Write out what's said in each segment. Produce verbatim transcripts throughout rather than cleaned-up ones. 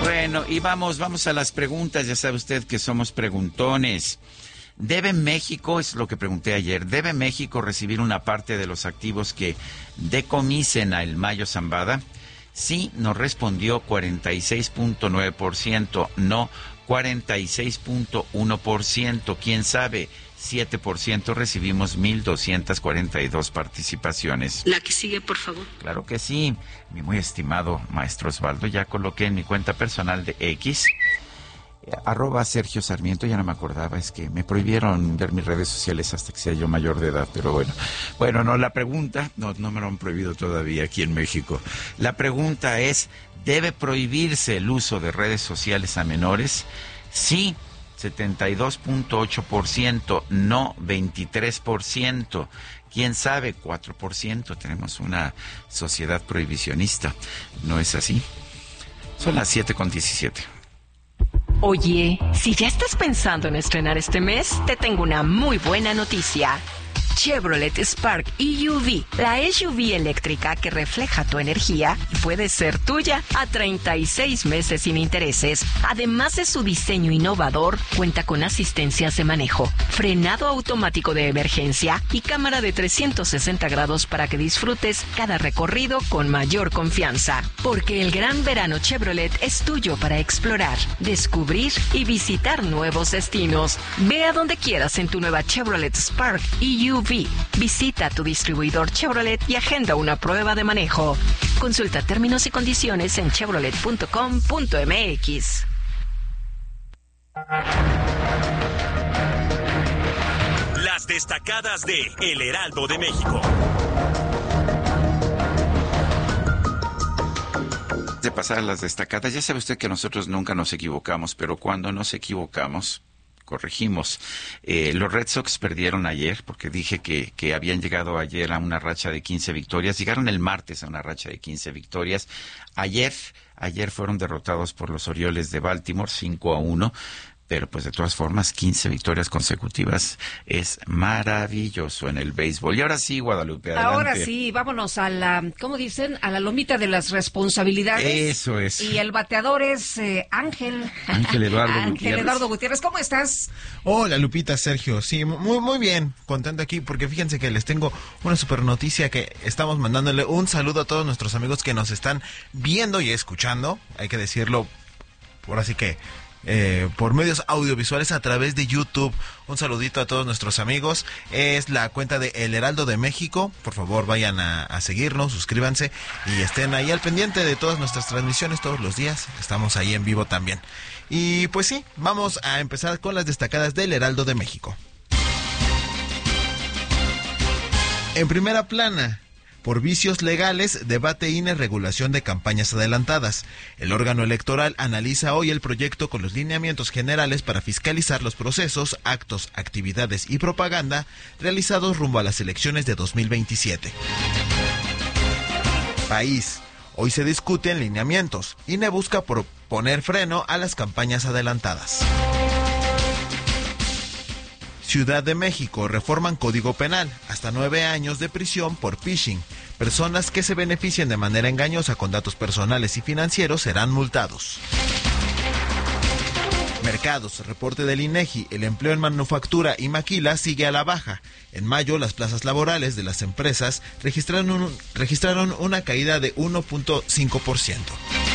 Bueno, y vamos, vamos a las preguntas. Ya sabe usted que somos preguntones. ¿Debe México, es lo que pregunté ayer, ¿debe México recibir una parte de los activos que decomisen a El Mayo Zambada? Sí, nos respondió cuarenta y seis punto nueve por ciento, no cuarenta y seis punto uno por ciento. ¿Quién sabe? siete por ciento. Recibimos mil doscientas cuarenta y dos participaciones. La que sigue, por favor. Claro que sí. Mi muy estimado maestro Osvaldo, ya coloqué en mi cuenta personal de X, arroba Sergio Sarmiento, ya no me acordaba, es que me prohibieron ver mis redes sociales hasta que sea yo mayor de edad, pero bueno. Bueno, no, la pregunta, no, no me lo han prohibido todavía aquí en México. La pregunta es, ¿debe prohibirse el uso de redes sociales a menores? Sí, setenta y dos punto ocho por ciento, no veintitrés por ciento. ¿Quién sabe? cuatro por ciento. Tenemos una sociedad prohibicionista. ¿No es así? Son las siete con diecisiete. Oye, si ya estás pensando en estrenar este mes, te tengo una muy buena noticia. Chevrolet Spark E U V, la S U V eléctrica que refleja tu energía y puede ser tuya a treinta y seis meses sin intereses. Además de su diseño innovador, cuenta con asistencias de manejo, frenado automático de emergencia y cámara de trescientos sesenta grados para que disfrutes cada recorrido con mayor confianza. Porque el gran verano Chevrolet es tuyo para explorar, descubrir y visitar nuevos destinos. Ve a donde quieras en tu nueva Chevrolet Spark E U V. Visita tu distribuidor Chevrolet y agenda una prueba de manejo. Consulta términos y condiciones en chevrolet punto com punto m x. Las destacadas de El Heraldo de México. De pasar a las destacadas, ya sabe usted que nosotros nunca nos equivocamos, pero cuando nos equivocamos, corregimos. Eh, los Red Sox perdieron ayer, porque dije que, que habían llegado ayer a una racha de quince victorias. Llegaron el martes a una racha de quince victorias. Ayer, ayer fueron derrotados por los Orioles de Baltimore, cinco a uno. Pero pues de todas formas, quince victorias consecutivas es maravilloso en el béisbol. Y ahora sí, Guadalupe, adelante. Ahora sí, vámonos a la, ¿cómo dicen? A la lomita de las responsabilidades. Eso es. Y el bateador es eh, Ángel. Ángel Eduardo Ángel Gutiérrez. Eduardo Gutiérrez, ¿cómo estás? Hola, Lupita, Sergio. Sí, muy, muy bien. Contento aquí porque fíjense que les tengo una super noticia que estamos mandándole un saludo a todos nuestros amigos que nos están viendo y escuchando. Hay que decirlo, por así que... Eh, por medios audiovisuales a través de YouTube. Un saludito a todos nuestros amigos. Es la cuenta de El Heraldo de México. Por favor, vayan a, a seguirnos, suscríbanse y estén ahí al pendiente de todas nuestras transmisiones todos los días. Estamos ahí en vivo también. Y pues sí, vamos a empezar con las destacadas del Heraldo de México. En primera plana, por vicios legales, debate I N E regulación de campañas adelantadas. El órgano electoral analiza hoy el proyecto con los lineamientos generales para fiscalizar los procesos, actos, actividades y propaganda realizados rumbo a las elecciones de dos mil veintisiete. País. Hoy se discuten lineamientos. I N E busca poner freno a las campañas adelantadas. Ciudad de México, reforman Código Penal, hasta nueve años de prisión por phishing. Personas que se beneficien de manera engañosa con datos personales y financieros serán multados. Mercados, reporte del INEGI, el empleo en manufactura y maquila sigue a la baja. En mayo, las plazas laborales de las empresas registraron, un, registraron una caída de uno punto cinco por ciento.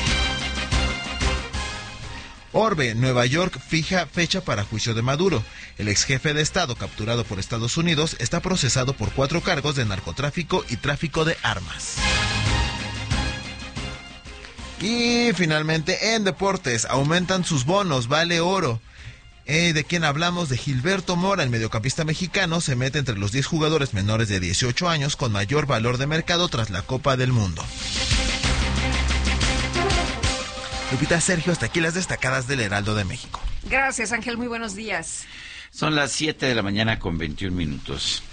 Orbe, Nueva York fija fecha para juicio de Maduro. El ex jefe de Estado capturado por Estados Unidos está procesado por cuatro cargos de narcotráfico y tráfico de armas. Y finalmente en deportes, aumentan sus bonos, vale oro. Eh, ¿De quién hablamos? De Gilberto Mora, el mediocampista mexicano, se mete entre los diez jugadores menores de dieciocho años con mayor valor de mercado tras la Copa del Mundo. Lupita, Sergio, hasta aquí las destacadas del Heraldo de México. Gracias, Ángel, muy buenos días. Son las siete de la mañana con veintiún minutos.